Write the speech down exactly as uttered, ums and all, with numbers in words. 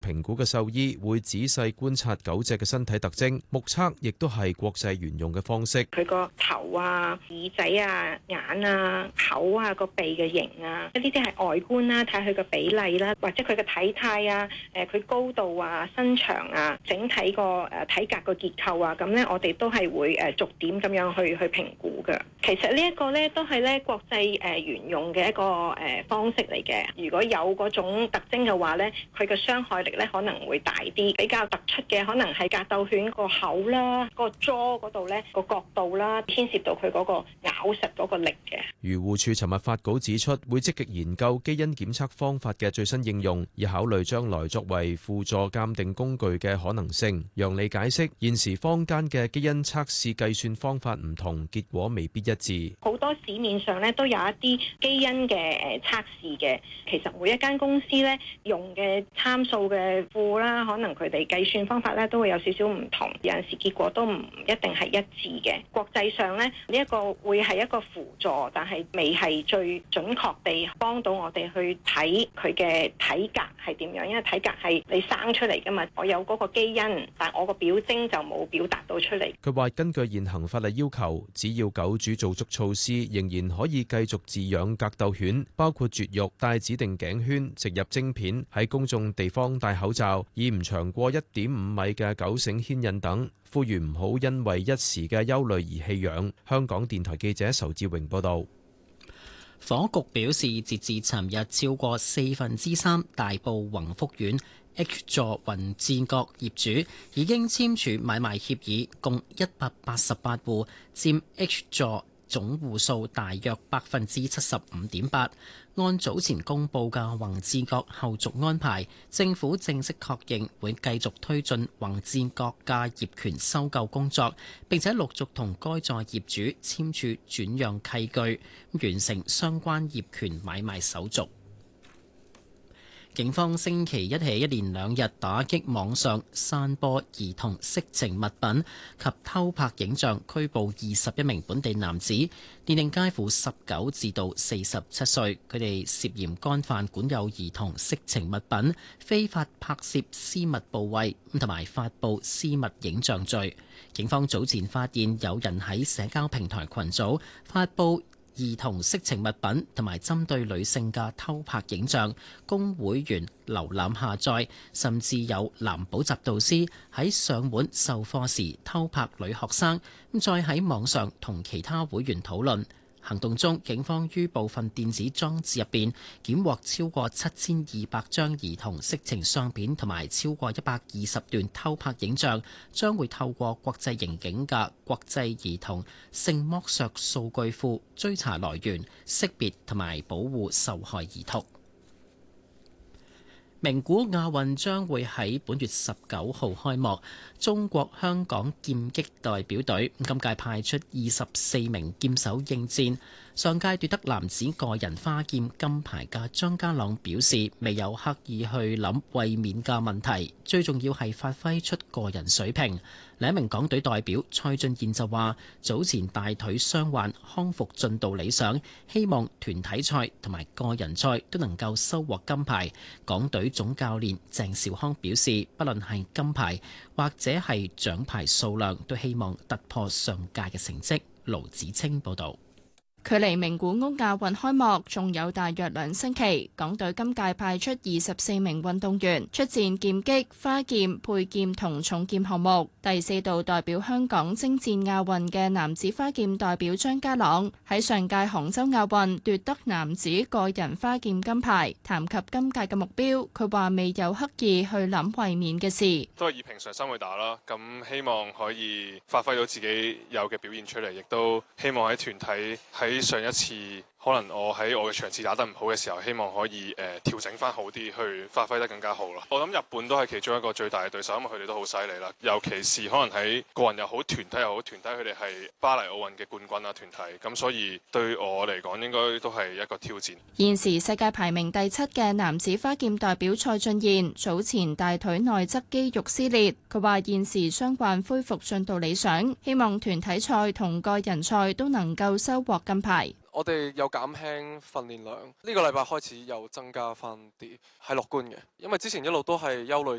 評估嘅獸醫會仔細觀察狗隻嘅身體特徵，目測亦都係國際沿用嘅方式。 佢個頭啊、耳仔啊、眼啊、口啊、個鼻嘅形啊，呢啲係外觀啦，睇佢個比例啦，或者佢嘅體態啊、誒佢高度啊、身長啊、整體個誒體格個結構啊，咁咧我哋都係會誒逐點咁樣去去評估嘅。其實呢一個咧都係咧國際誒沿用嘅一個誒方式嚟嘅。如果有嗰種特徵嘅話咧，佢嘅傷害力咧可能會大啲。比較突出嘅可能係格鬥犬個口啦、個 jaw 嗰度咧個角度啦，牽涉到佢嗰個咬實嗰個力嘅。 漁護署尋日發稿指出，會積極研究基因檢測方法嘅最新應用，以考慮將來作為輔助鑑定工具嘅可能性。楊利解釋，現時坊間嘅基因測試計算方法唔同，結果未必一致。 好多市面上咧都有一啲基因嘅誒測試嘅，其實每一間公司咧用嘅參數嘅庫啦，可能佢哋計算方法咧都會有少少唔同，有陣時結果都唔一定係一致嘅。國際上咧呢一個會係一個輔助，但係未係最準確地幫到我哋去睇佢嘅體格係點樣，因為體格係你生出嚟噶嘛，我有嗰個基因，但我個表徵就冇表達到出嚟。 佢話根據現行法例要求，只要狗主做足措施，仍然可以繼續飼養格鬥犬，包括絕育、戴指定頸圈、植入晶片、喺公眾地方戴口罩、以唔長過一點五米嘅狗繩牽引等，呼籲唔好因為一時嘅憂慮而棄養。香港電台記者仇志榮報道。 房屋局表示，截至尋日，超過四分之三大埔宏福苑 H 座雲志閣業主已經簽署買賣協議，共一百八十八戶，佔 H 座總戶數大約百分之七十五點八。按早前公布嘅宏志閣後續安排，政府正式確認會繼續推進宏志閣嘅業權收購工作，並且陸續同該座業主簽署轉讓契據，完成相關業權買賣手續。警方星期一起一連兩日打擊網上散播兒童色情物品及偷拍影像，拘捕二十一名本地男子，年齡介乎十九至到四十七歲。佢哋涉嫌干犯管有兒童色情物品、非法拍攝私密部位同埋發布私密影像罪。警方早前發現有人喺社交平台群組發布兒童色情物品同埋針對女性嘅偷拍影像，供會員瀏覽下載，甚至有男補習導師喺上門授課時偷拍女學生，再喺網上同其他會員討論。行動中，警方於部分電子裝置入邊檢獲超過七千二百張兒童色情相片同埋超過一百二十段偷拍影像，將會透過國際刑警嘅國際兒童性剝削數據庫追查來源、識別同埋保護受害兒童。名古亞運將會喺本月十九號開幕，中國香港劍擊代表隊今屆派出二十四名劍手應戰。上屆奪得男子個人花劍金牌嘅張家朗表示，未有刻意去諗衛冕嘅問題，最重要係發揮出個人水平。另一名港隊代表蔡俊彥就話，早前大腿傷患康復進度理想，希望團體賽同埋個人賽都能夠收穫金牌。港隊總教練鄭兆康表示，不論係金牌或者係獎牌數量，都希望突破上屆嘅成績。盧子清報導。 距離名古屋亞運開幕仲有大約兩星期，港隊今屆派出二十四名運動員出戰劍擊、花劍、佩劍同重劍項目。第四度代表香港征戰亞運嘅男子花劍代表張家朗喺上屆杭州亞運奪得男子個人花劍金牌。談及今屆嘅目標，佢話未有刻意去諗衛冕嘅事， 都係以平常心去打啦。咁希望可以發揮到自己有嘅表現出嚟，亦都希望喺團體喺喺上一次可能我喺我嘅場次打得唔好嘅時候，希望可以誒、呃、調整翻好啲，去發揮得更加好啦。我諗日本都係其中一個最大嘅對手，因為佢哋都好犀利啦。尤其是可能喺個人又好，團體又好，團體佢哋係巴黎奧運嘅冠軍啦，團體咁，所以對我嚟講應該都係一個挑戰。 現時世界排名第七嘅男子花劍代表蔡俊彥早前大腿內側肌肉撕裂，佢話現時傷患恢復進度理想，希望團體賽同個人賽都能夠收穫金牌。 我哋有減輕訓練量，呢個禮拜開始又增加翻啲，係樂觀嘅。因為之前一路都係憂慮